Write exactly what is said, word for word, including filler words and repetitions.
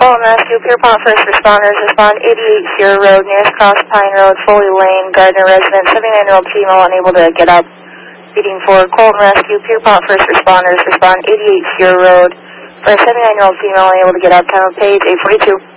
Colton Rescue, Pierpont First Responders, respond eighty-eight Sierra Road, nearest cross Pine Road, Foley Lane, Gardner resident, seventy-nine-year-old female unable to get up. Speeding forward, Colton Rescue, Pierpont First Responders, respond eighty-eight Sierra Road, for a seventy-nine-year-old female unable to get up, time of page eight forty-two.